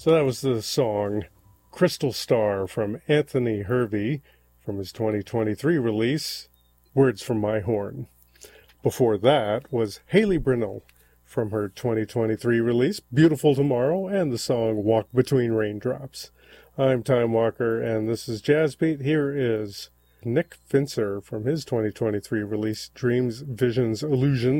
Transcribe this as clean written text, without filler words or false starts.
So that was the song Crystal Star from Anthony Hervey from his 2023 release, Words from My Horn. Before that was Haley Brynel from her 2023 release, Beautiful Tomorrow, and the song Walk Between Raindrops. I'm Time Walker, and this is Jazz Beat. Here is Nick Fincer from his 2023 release, Dreams, Visions, Illusions.